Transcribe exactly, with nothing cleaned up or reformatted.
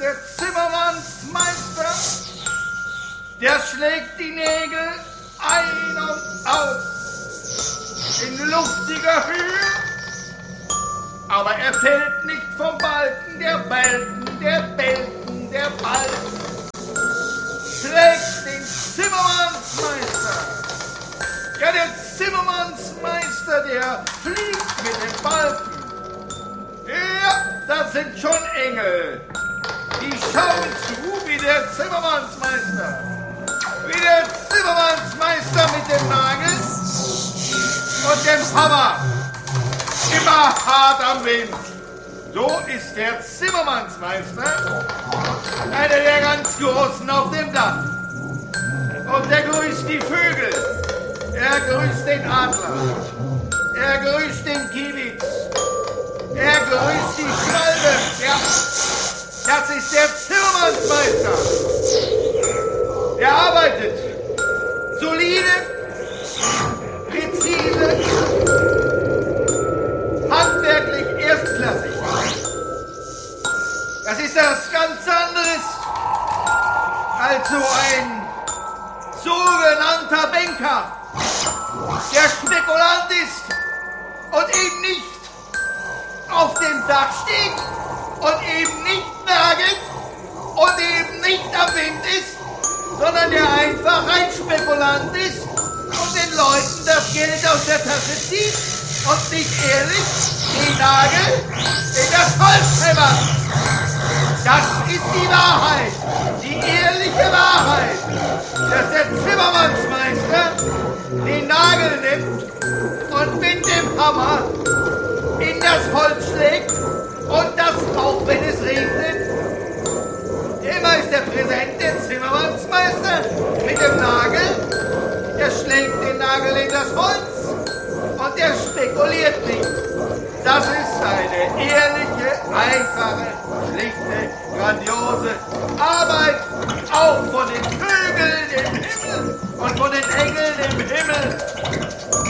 der Zimmermannsmeister, der schlägt die Nägel ein und aus in luftiger Höhe, aber er fällt nicht vom Balken, der Balken, der Balken, der Balken trägt den Zimmermannsmeister. Ja, der Zimmermannsmeister, der fliegt mit dem Balken. Ja, das sind schon Engel. Die schauen zu, wie der Zimmermannsmeister, wie der Zimmermannsmeister mit dem Nagel und dem Hammer immer hart am Wind. So ist der Zimmermannsmeister einer der ganz Großen auf dem Dach. Und er grüßt die Vögel, er grüßt den Adler, er grüßt den Kiebitz, er grüßt die Schwalbe. Ja, das ist der Zimmermannsmeister. Er arbeitet solide, präzise, handwerklich erstklassig. Das ist etwas ganz anderes als so ein sogenannter Banker, der Spekulant ist und eben nicht auf dem Dach steht und eben nicht nagelt und eben nicht am Wind ist, sondern der einfach ein Spekulant ist und den Leuten das Geld aus der Tasche zieht und nicht ehrlich den Nagel in das Holz hämmert. Das ist die Wahrheit, die ehrliche Wahrheit, dass der Zimmermannsmeister den Nagel nimmt und mit dem Hammer in das Holz schlägt und das auch, wenn es regnet. Immer ist der präsent, der Zimmermannsmeister mit dem Nagel, der schlägt den Nagel in das Holz und der spekuliert nicht. Das ist eine ehrliche, einfache, schlichte, grandiose Arbeit, auch von den Vögeln im Himmel und von den Engeln im Himmel.